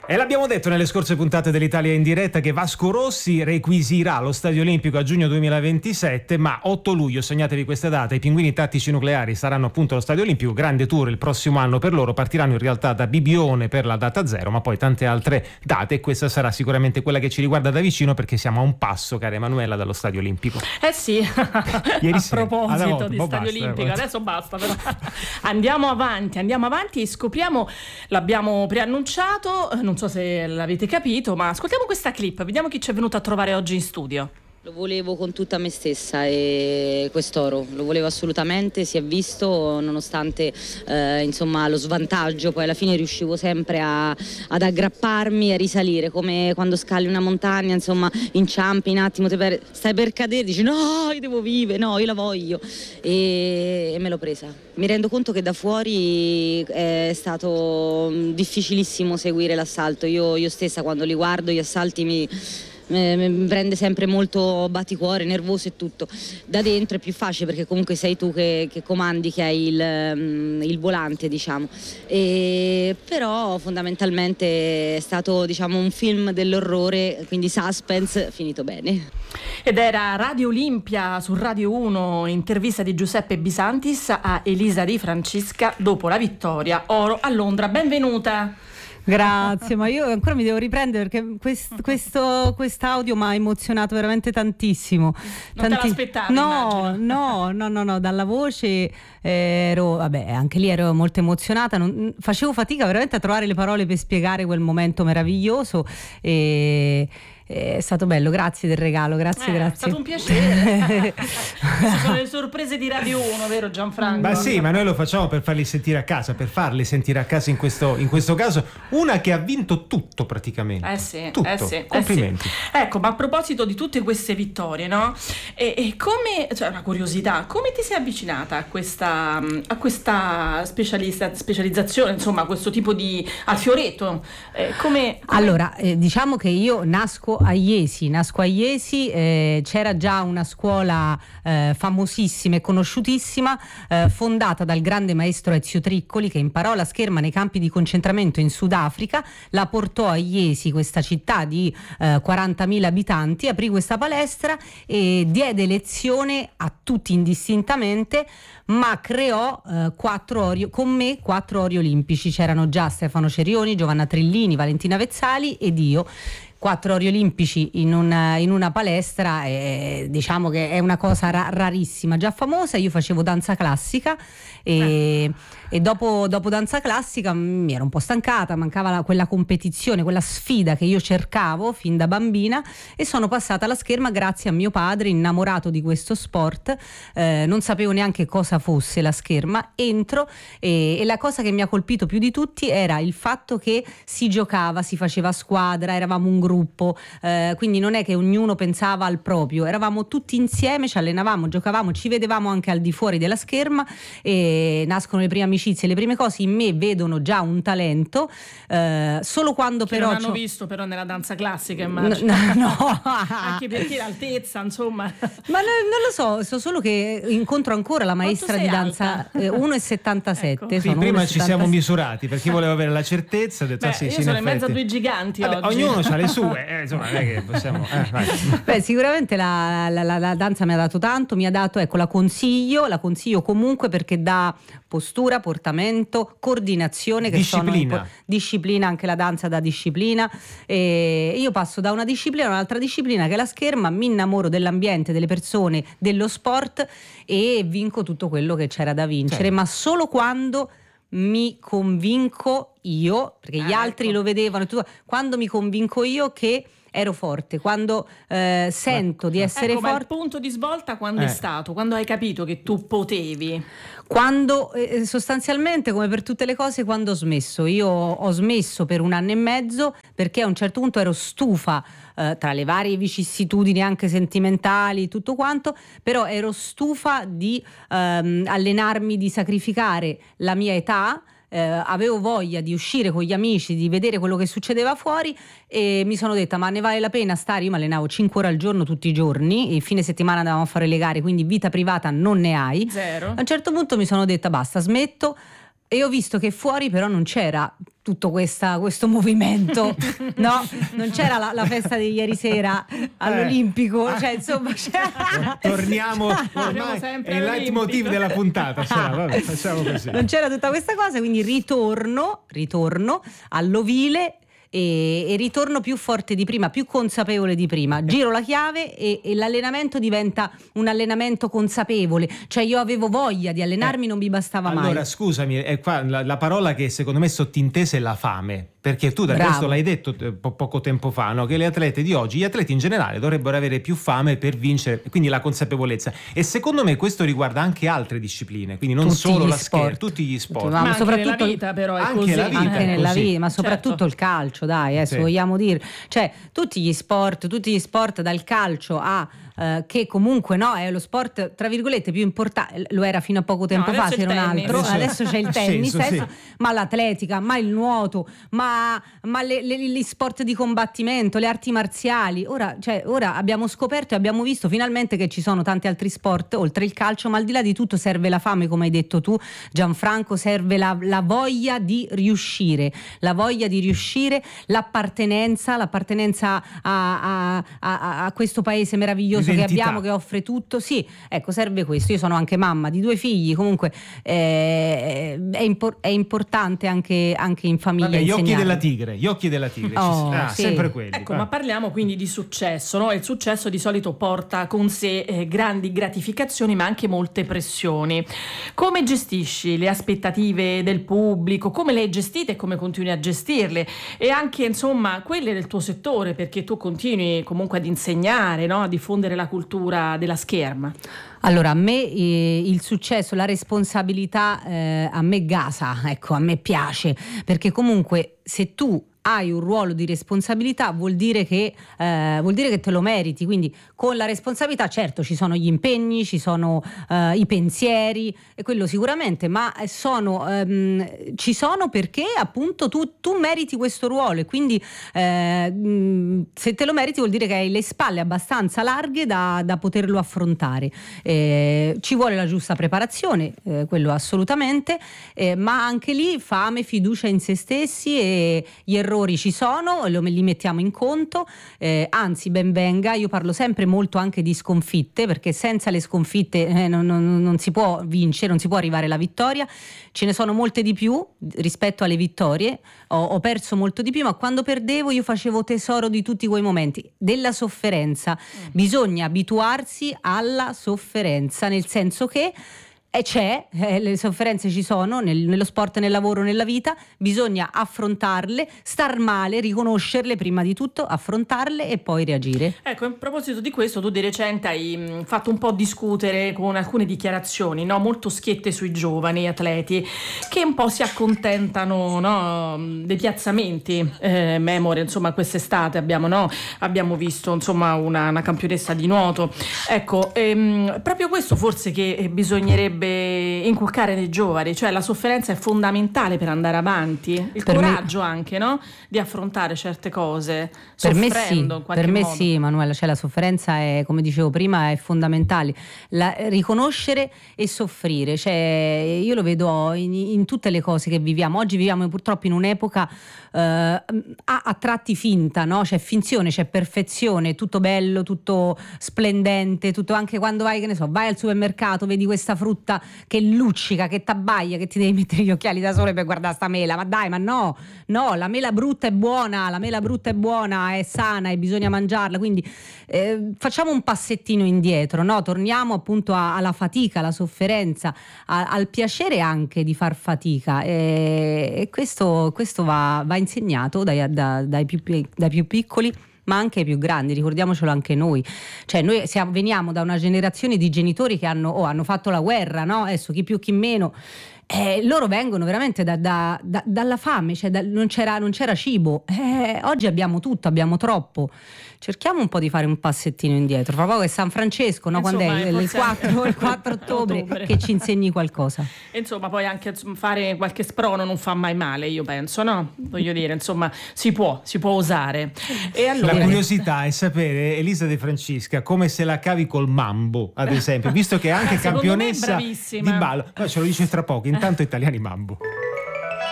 E l'abbiamo detto nelle scorse puntate dell'Italia in diretta che Vasco Rossi requisirà lo Stadio Olimpico a giugno 2027, ma 8 luglio, segnatevi queste date, i Pinguini Tattici Nucleari saranno appunto allo Stadio Olimpico, grande tour il prossimo anno per loro, partiranno in realtà da Bibione per la data zero, ma poi tante altre date, e questa sarà sicuramente quella che ci riguarda da vicino perché siamo a un passo, cara Emanuela, dallo Stadio Olimpico. Sì, Ieri a proposito di Stadio basta, Olimpico, adesso basta però. Andiamo avanti e scopriamo, l'abbiamo preannunciato, non so se l'avete capito, ma ascoltiamo questa clip, vediamo chi ci è venuto a trovare oggi in studio. Lo volevo con tutta me stessa e quest'oro, lo volevo assolutamente, si è visto nonostante insomma lo svantaggio, poi alla fine riuscivo sempre ad aggrapparmi e a risalire, come quando scali una montagna, insomma inciampi un attimo, stai per cadere, dici no, io devo vivere, no, io la voglio e me l'ho presa. Mi rendo conto che da fuori è stato difficilissimo seguire l'assalto, io stessa quando li guardo gli assalti mi prende sempre molto batticuore, nervoso e tutto. Da dentro è più facile perché comunque sei tu che comandi, che hai il volante, diciamo. Però fondamentalmente è stato, diciamo, un film dell'orrore, quindi suspense finito bene. Ed era Radio Olimpia su Radio 1, intervista di Giuseppe Bisantis a Elisa Di Francesca dopo la vittoria oro a Londra. Benvenuta. Grazie, ma io ancora mi devo riprendere perché quest'audio mi ha emozionato veramente tantissimo. Non te l'aspettavi? No, dalla voce anche lì ero molto emozionata, facevo fatica veramente a trovare le parole per spiegare quel momento meraviglioso e è stato bello, grazie del regalo, grazie. È stato un piacere. Queste sono le sorprese di Radio 1, vero Gianfranco? Ma sì, ma noi lo facciamo per farli sentire a casa, in questo caso una che ha vinto tutto praticamente. Tutto. Complimenti. Ecco, ma a proposito di tutte queste vittorie, no? E come, cioè una curiosità, come ti sei avvicinata a questa specializzazione, insomma, a questo tipo di al fioretto? Allora, diciamo che io nasco a Iesi, c'era già una scuola famosissima e conosciutississima, fondata dal grande maestro Ezio Triccoli, che imparò la scherma nei campi di concentramento in Sudafrica, la portò a Iesi, questa città di 40.000 abitanti, aprì questa palestra e diede lezione a tutti indistintamente, ma creò 4 ori olimpici. C'erano già Stefano Cerioni, Giovanna Trillini, Valentina Vezzali ed io. 4 ori olimpici in una palestra, diciamo che è una cosa rarissima, già famosa. Io facevo danza classica e dopo danza classica mi ero un po' stancata, mancava quella competizione, quella sfida che io cercavo fin da bambina, e sono passata alla scherma grazie a mio padre, innamorato di questo sport. Non sapevo neanche cosa fosse la scherma, entro e la cosa che mi ha colpito più di tutti era il fatto che si giocava, si faceva squadra, eravamo un gruppo, quindi non è che ognuno pensava al proprio, eravamo tutti insieme, ci allenavamo, giocavamo, ci vedevamo anche al di fuori della scherma e nascono le prime amicizie, le prime cose. In me vedono già un talento, solo quando che però non hanno visto però nella danza classica, immagino. No. Anche perché l'altezza, insomma. Ma non lo so solo che incontro ancora la maestra di danza, 1,77. Ecco. Sì, prima ci siamo misurati per chi voleva avere la certezza, ho detto io sono in mezzo a due giganti. Vabbè, oggi. ognuno ha le sue, insomma, non è che possiamo. Beh, sicuramente la danza mi ha dato tanto, la consiglio comunque, perché dà postura, portamento, coordinazione, che disciplina, anche la danza dà disciplina, e io passo da una disciplina a un'altra disciplina che è la scherma, mi innamoro dell'ambiente, delle persone, dello sport e vinco tutto quello che c'era da vincere, ma solo quando mi convinco io, perché gli altri lo vedevano, quando mi convinco io che ero forte, quando sento di essere forte. Ma il punto di svolta quando è stato? Quando hai capito che tu potevi? Quando sostanzialmente, come per tutte le cose, quando ho smesso. Io ho smesso per 1 anno e mezzo perché a un certo punto ero stufa, tra le varie vicissitudini anche sentimentali, tutto quanto, però ero stufa di allenarmi, di sacrificare la mia età. Avevo voglia di uscire con gli amici, di vedere quello che succedeva fuori, e mi sono detta: ma ne vale la pena stare? Io mi allenavo 5 ore al giorno tutti i giorni, e il fine settimana andavamo a fare le gare, quindi vita privata non ne hai. Zero. A un certo punto mi sono detta: basta, smetto. e ho visto che fuori però non c'era tutto questo movimento, no? Non c'era la festa di ieri sera all'Olimpico, cioè insomma torniamo ormai, è il leitmotiv della puntata, vabbè, facciamo così. Non c'era tutta questa cosa, quindi ritorno all'ovile e ritorno più forte di prima, più consapevole di prima, giro la chiave e l'allenamento diventa un allenamento consapevole, cioè io avevo voglia di allenarmi, non mi bastava mai. Allora scusami, è qua la parola che secondo me è sottintesa è la fame, perché tu Bravo. Questo l'hai detto poco tempo fa, no? Che le atlete di oggi, gli atleti in generale dovrebbero avere più fame per vincere, quindi la consapevolezza, e secondo me questo riguarda anche altre discipline, quindi non Tutti solo gli la sport. scher, tutti gli sport. Ma anche soprattutto nella vita però è anche così. la vita anche è nella così. vita, ma soprattutto Certo. il calcio, dai, Sì. se vogliamo dire, cioè tutti gli sport dal calcio a che comunque no, è lo sport tra virgolette più importante, lo era fino a poco tempo fa, adesso c'era un il tennis. altro, adesso c'è il tennis, Sì. ma l'atletica, ma il nuoto, ma gli sport di combattimento, le arti marziali, ora abbiamo scoperto e abbiamo visto finalmente che ci sono tanti altri sport oltre il calcio, ma al di là di tutto serve la fame, come hai detto tu Gianfranco, serve la voglia di riuscire, l'appartenenza a questo paese meraviglioso che abbiamo, che offre tutto. Sì, ecco, serve questo. Io sono anche mamma di 2 figli, comunque è importante anche in famiglia. Vabbè, gli occhi insegnare. della tigre, Sì. sempre quelli. Ecco, ma parliamo quindi di successo, no? Il successo di solito porta con sé grandi gratificazioni, ma anche molte pressioni. Come gestisci le aspettative del pubblico? Come le hai gestite e come continui a gestirle? E anche, insomma, quelle del tuo settore, perché tu continui comunque ad insegnare, no? A diffondere la cultura della scherma. Allora, a me il successo, la responsabilità, a me gasa, ecco, a me piace, perché comunque se tu hai un ruolo di responsabilità vuol dire che te lo meriti, quindi con la responsabilità certo ci sono gli impegni, ci sono i pensieri, e quello sicuramente, ma ci sono perché appunto tu meriti questo ruolo, e quindi se te lo meriti vuol dire che hai le spalle abbastanza larghe da poterlo affrontare. Ci vuole la giusta preparazione, quello assolutamente, ma anche lì fame, fiducia in se stessi, e gli errori ci sono, li mettiamo in conto, anzi ben venga. Io parlo sempre molto anche di sconfitte, perché senza le sconfitte non si può vincere, non si può arrivare alla vittoria. Ce ne sono molte di più rispetto alle vittorie, ho perso molto di più, ma quando perdevo io facevo tesoro di tutti quei momenti, della sofferenza. Bisogna abituarsi alla sofferenza, nel senso che le sofferenze ci sono nello sport, nel lavoro, nella vita, bisogna affrontarle, star male, riconoscerle prima di tutto, affrontarle e poi reagire. Ecco, a proposito di questo, tu di recente hai fatto un po' discutere con alcune dichiarazioni, no? Molto schiette sui giovani atleti che un po' si accontentano, no? Dei piazzamenti. Memore, insomma, quest'estate abbiamo visto, insomma, una campionessa di nuoto. Ecco, proprio questo forse che bisognerebbe inculcare nei giovani, cioè la sofferenza è fondamentale per andare avanti, il coraggio anche, no? Di affrontare certe cose soffrendo in qualche modo. Sì, Manuela, cioè la sofferenza è, come dicevo prima, è fondamentale, riconoscere e soffrire, cioè io lo vedo in tutte le cose che viviamo. Oggi viviamo purtroppo in un'epoca a tratti finta, no? C'è finzione, c'è perfezione, tutto bello, tutto splendente, tutto, anche quando vai al supermercato, vedi questa frutta che luccica, che t'abbaia, che ti devi mettere gli occhiali da sole per guardare sta mela, ma dai, ma no, la mela brutta è buona, è sana e bisogna mangiarla, quindi facciamo un passettino indietro, no? Torniamo appunto alla fatica, alla sofferenza, al piacere anche di far fatica, e questo va insegnato dai più piccoli, ma anche ai più grandi, ricordiamocelo anche noi. Cioè noi veniamo da una generazione di genitori che hanno fatto la guerra, no? Adesso chi più chi meno, loro vengono veramente dalla fame, cioè non c'era cibo, oggi abbiamo tutto, abbiamo troppo. Cerchiamo un po' di fare un passettino indietro. Fra poco è San Francesco, no? Insomma, quando è? Il 4 ottobre, che ci insegni qualcosa. Insomma, poi anche fare qualche sprono non fa mai male, io penso, no? Voglio dire, insomma, si può osare. E allora... La curiosità è sapere, Elisa De Francisca, come se la cavi col mambo, ad esempio, visto che è anche campionessa di ballo. No, ce lo dice tra poco, intanto italiani mambo.